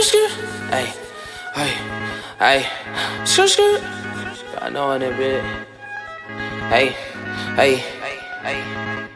skirt. Hey, hey, hey, skirt. I know in it, bit. Hey, hey, hey.